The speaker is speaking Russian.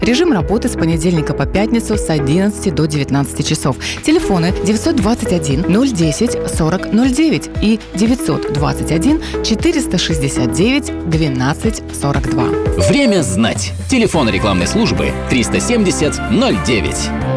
Режим работы с понедельника по пятницу с 11 до 19 часов. Телефоны 921 010 40 09 и 921 469 12 42. Время знать. Телефон рекламной службы 370 09.